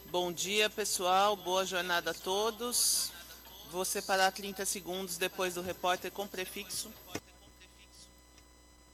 Bom dia, pessoal. Boa jornada a todos. Vou separar 30 segundos depois do repórter com prefixo.